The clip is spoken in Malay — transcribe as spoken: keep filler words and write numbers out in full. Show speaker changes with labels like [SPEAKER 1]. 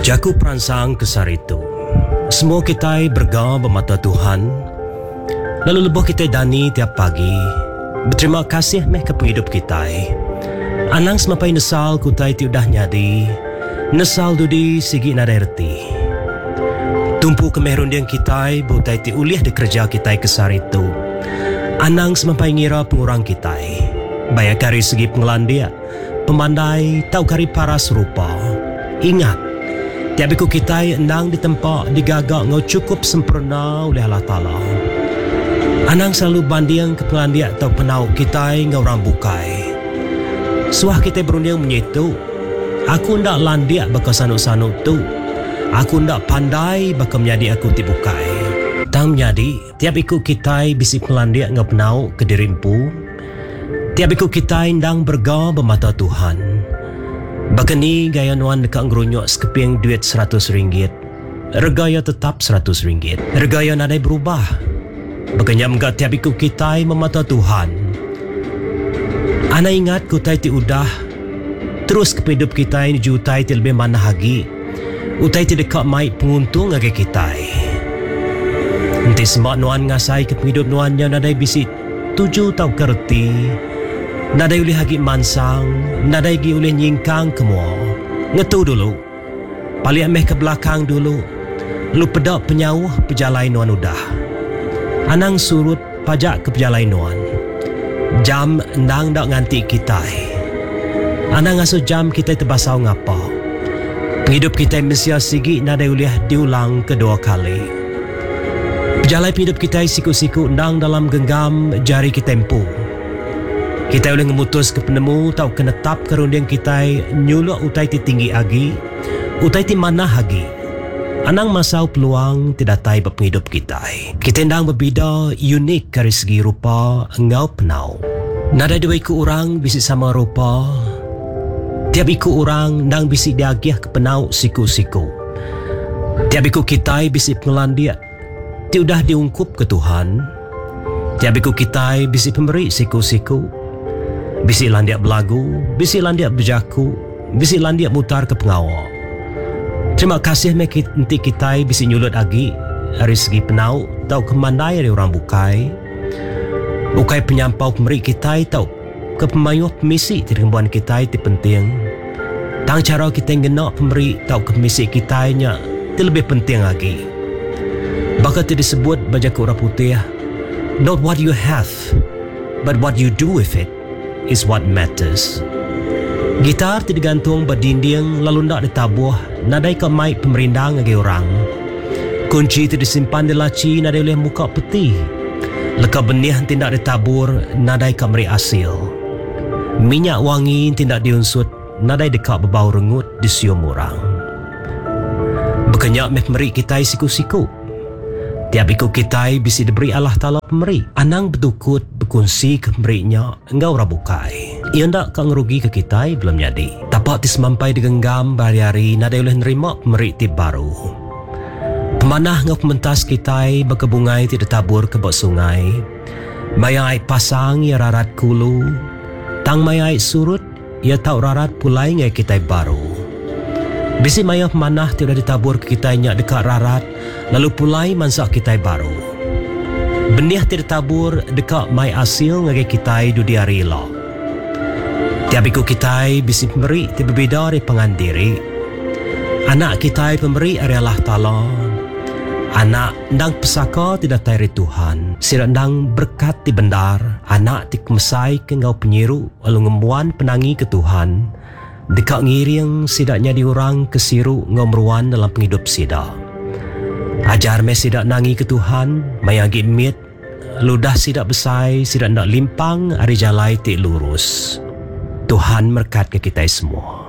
[SPEAKER 1] Jaku perangsang kesar itu. Semua kita bergam bermata Tuhan. Lalu lebuh kita dani tiap pagi. Berterima kasih meh ke penghidup kita. Anang semapai nesal kutai tiudah nyadi. Nesal dudi sigi nada erti. Tumpu kemerundian kita butai ti uliah di kerja kita kesar itu. Anang semapai ngira pengurang kita. Bayak kari segi pengelandia. Pemandai tau kari paras rupa. Ingat. Tiap ikut kita endang di tempat digagak ngau cukup sempurna oleh Allah Ta'ala. Anang selalu banding ke pengandiak atau penau kita ngau rambukai. Suah kita berunding menyitu. Aku ndak landiak bakal sanuk-sanuk tu. Aku ndak pandai bakal menjadi aku tibukai. Tang menjadi, tiap ikut kita bisik melandiak ngau penau ke dirimpu. Tiap ikut kita endang berga bermata Tuhan. Bahkan ni gaya nuan dekat ngerunyok sekeping duit seratus ringgit. Regaya tetap seratus ringgit. Regaya nadai berubah. Bahkan yang enggak tiap ikut kita memata Tuhan. Ana ingat kutai ti udah. Terus kehidup kita ini jutai ti lebih mana lagi. Utai ti dekat mai penguntung agi kita. Nanti semak nuan ngasai ke penghidup nuannya nadai bisi tujuh tau kerti. Nadai ulih hagi mansang, nadai gi ulih nyingkang kemua. Ngetu dulu. Paliak meh ke belakang dulu. Lu pedak penyawah pejalai nuan udah. Anang surut pajak ke pejalai nuan. Jam nang dak nganti kita. Anang ngasuh jam kita terbasau ngapa. Penghidup kita mesti sigi nadai ulih diulang kedua kali. Pejalai hidup kita siku-siku nang dalam genggam jari kita tempuh. Kita boleh memutus ke penemu tau kenetap kerundian kita nyuluk utai ti tinggi agi, utai ti mana hagi. Anang masau peluang tidak tai berpenghidup kita. Kita ndang berbeda unik dari segi rupa engau penau. Nada dua ikut orang bisi sama rupa. Tiap ikut orang ndang bisi diagiah ke penau siku-siku. Tiap ikut kita bisi pengelandia. Tiudah diungkup ke Tuhan. Tiap ikut kita bisi pemberi siku-siku. Bisi landiak belagu, bisi landiak berjaku, bisi landiak mutar ke pengawal. Terima kasih mek nanti kita bisi nyulut agi dari segi penau tau kemandai dari orang bukai. Bukai penyampau pemberi kita tau ke pemayuh pemisi di rembuan kita itu penting. Tang cara kita ngenak pemberi tau ke pemisi kita nya itu lebih penting lagi. Bakal itu disebut bajak orang putih. Not what you have, but what you do with it is what matters. Gitar tidak gantung berdinding lalu ndak ditabuh nadai ke mic pemerindang agi orang. Kunci tidak disimpan di laci nadai oleh muka peti. Leka benih tidak ditabur nadai ke meri asil. Minyak wangi tidak diunsut nadai dekat berbau rengut di sium orang. Berkenyak meh meri kita siku-siku. Tiap ikut kita bisi diberi Allah Ta'ala pemberi. Anang berdukut berkongsi ke pemberinya engkau rabukai. Ia ndak kau ngerugi ke kita belum jadi. Tapak disemampai digenggam berhari-hari nadai oleh nerima pemberi tip baru. Pemanah ngau pementas kita berkebungai tidak tabur ke bawah sungai. Mayai pasang ia rarat kulu. Tang mayai surut ia tau rarat pulai ngai kita baru. Bisi maya pemanah tidak ditabur ke kita nya dekat rarat. Lalu pulai mansak kita baru. Benih tidak tabur dekat mai asil ngagi kita dudi arila. Tiap ikut kita bisi pemberi tidak berbeza dari pengandiri. Anak kita pemberi dari Allah Ta'ala. Anak ndang pesaka tidak dari Tuhan. Sirat ndang berkat di bendar. Anak tik mesai ke ngau penyiru lalu ngemuan penangi ke Tuhan. Dekat ngiring sidaknya diorang kesiru ngau meruan dalam penghidup sidak. Ajar me sidak nangi ke Tuhan, mayagi mit, ludah sidak besai, sidak nak limpang, hari jalai tik lurus. Tuhan berkat ke kita semua.